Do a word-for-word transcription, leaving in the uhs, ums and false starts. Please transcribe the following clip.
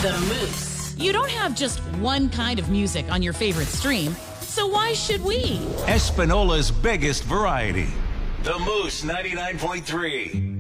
The Moose. You don't have just one kind of music on your favorite stream, so why should we? Espinola's biggest variety. The Moose ninety-nine point three.